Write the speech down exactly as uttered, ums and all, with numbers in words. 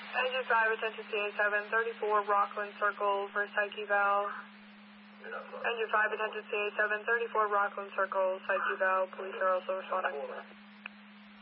Engine five, attention C A seven, thirty-four Rockland Circle for psych eval. Engine five, attention C A seven, thirty-four Rockland Circle, psych eval. Police are also responding.